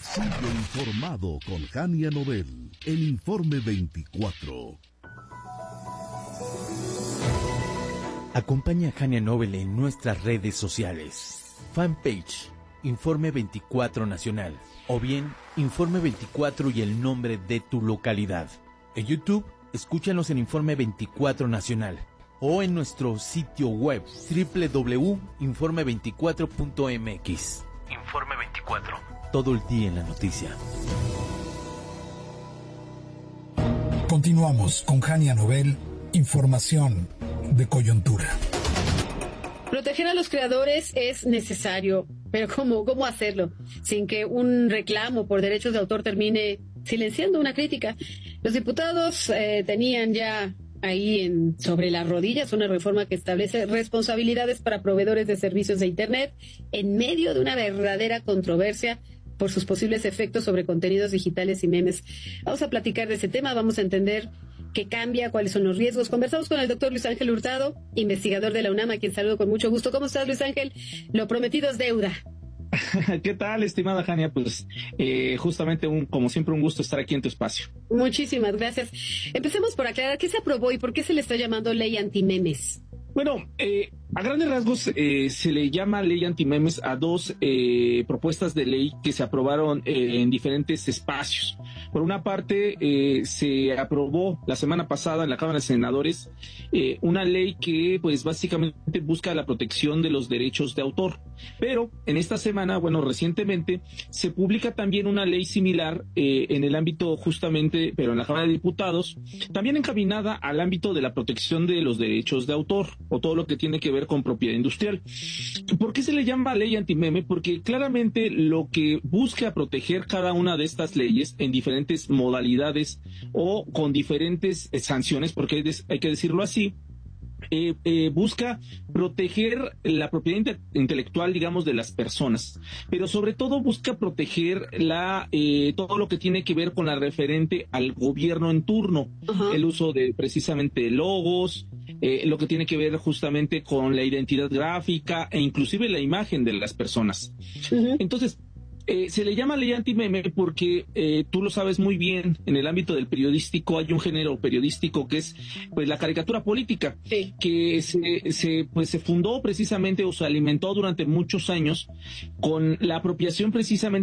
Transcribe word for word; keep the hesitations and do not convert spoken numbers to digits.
Sigue informado con Jania Nobel en Informe veinticuatro. Acompaña a Jania Nobel en nuestras redes sociales. Fanpage, Informe veinticuatro Nacional. O bien, Informe veinticuatro y el nombre de tu localidad. En YouTube, escúchanos en Informe veinticuatro Nacional. O en nuestro sitio web doble u doble u doble u punto informe veinticuatro punto m x. Informe veinticuatro. Todo el día en la noticia. Continuamos con Jania Nobel, información de coyuntura. Proteger a los creadores es necesario, pero ¿cómo, cómo hacerlo sin que un reclamo por derechos de autor termine silenciando una crítica? Los diputados eh, tenían ya ahí en, sobre las rodillas una reforma que establece responsabilidades para proveedores de servicios de Internet en medio de una verdadera controversia por sus posibles efectos sobre contenidos digitales y memes. Vamos a platicar de ese tema, vamos a entender qué cambia, cuáles son los riesgos. Conversamos con el doctor Luis Ángel Hurtado, investigador de la UNAM, a quien saludo con mucho gusto. ¿Cómo estás, Luis Ángel? Lo prometido es deuda. ¿Qué tal, estimada Jania? Pues eh, justamente, un, como siempre, un gusto estar aquí en tu espacio. Muchísimas gracias. Empecemos por aclarar qué se aprobó y por qué se le está llamando ley antimemes. Bueno, eh, a grandes rasgos eh, se le llama ley antimemes a dos eh, propuestas de ley que se aprobaron eh, en diferentes espacios. Por una parte, eh, se aprobó la semana pasada en la Cámara de Senadores eh, una ley que, pues, básicamente busca la protección de los derechos de autor. Pero en esta semana, bueno, recientemente se publica también una ley similar eh, en el ámbito justamente, pero en la Cámara de Diputados, también encaminada al ámbito de la protección de los derechos de autor o todo lo que tiene que ver con propiedad industrial. ¿Por qué se le llama ley antimeme? Porque claramente lo que busca proteger cada una de estas leyes en diferentes modalidades o con diferentes eh, sanciones, porque hay, des, hay que decirlo así, Eh, eh, busca proteger la propiedad inte- intelectual, digamos, de las personas, pero sobre todo busca proteger la eh, todo lo que tiene que ver con la referente al gobierno en turno, uh-huh. El uso de precisamente logos, eh, lo que tiene que ver justamente con la identidad gráfica e inclusive la imagen de las personas. Uh-huh. Entonces, Eh, se le llama ley antimeme porque eh, tú lo sabes muy bien, en el ámbito del periodístico hay un género periodístico que es, pues, la caricatura política, sí. que se, se, pues, se fundó precisamente o se alimentó durante muchos años con la apropiación precisamente